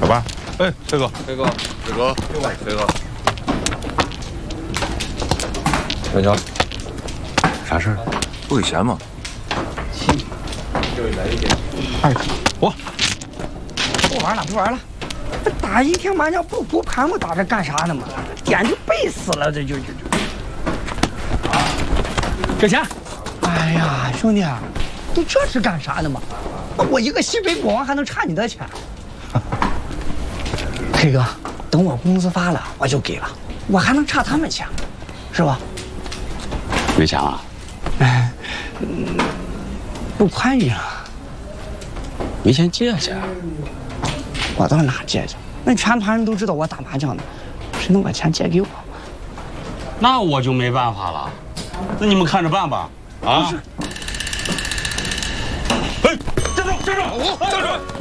小八，哎，崔哥， 崔哥，崔哥，崔哥， 小乔，啥事儿？ 不给钱吗？ 二哥，不玩了，不玩了。这打一天麻将不胡盘，我打这干啥呢嘛？点就背死了，这就。给钱！哎呀，兄弟，你这是干啥呢嘛？我一个西北国王还能差你的钱？K 哥，等我工资发了我就给了，我还能差他们钱，是吧？ 没钱啊？ 不宽裕了。 没钱借去。 我到哪借去？那全团人都知道我打麻将的，谁能把钱借给我？ 那我就没办法了。那你们看着办吧。啊！ 哎，站住！站住！站住！